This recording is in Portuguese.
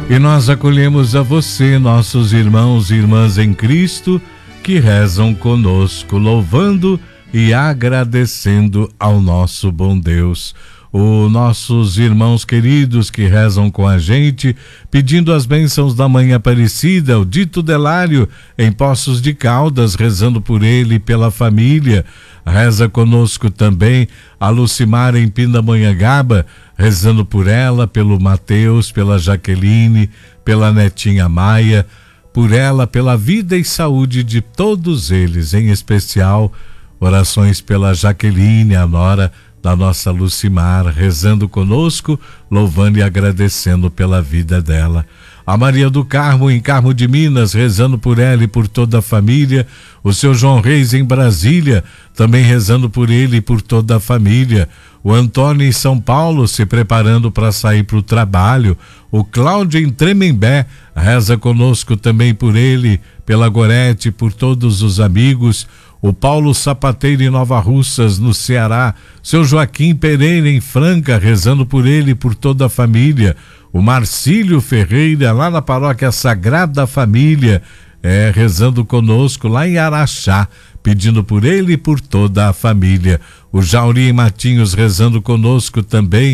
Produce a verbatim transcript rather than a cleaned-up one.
E nós acolhemos a você, nossos irmãos e irmãs em Cristo, que rezam conosco, louvando e agradecendo ao nosso bom Deus. Os nossos irmãos queridos que rezam com a gente, pedindo as bênçãos da Mãe Aparecida, o Dito Delário em Poços de Caldas, rezando por ele e pela família. Reza conosco também a Lucimar em Pindamonhangaba, rezando por ela, pelo Mateus, pela Jaqueline, pela netinha Maia, por ela, pela vida e saúde de todos eles, em especial orações pela Jaqueline, a nora da nossa Lucimar, rezando conosco, louvando e agradecendo pela vida dela. A Maria do Carmo, em Carmo de Minas, rezando por ela e por toda a família. O seu João Reis, em Brasília, também rezando por ele e por toda a família. O Antônio, em São Paulo, se preparando para sair para o trabalho. O Cláudio, em Tremembé, reza conosco também por ele, pela Gorete, por todos os amigos. O Paulo Sapateiro, em Nova Russas, no Ceará. Seu Joaquim Pereira, em Franca, rezando por ele e por toda a família. O Marcílio Ferreira, lá na Paróquia Sagrada Família, é, rezando conosco lá em Araxá, pedindo por ele e por toda a família. O Jauri Matinhos rezando conosco também,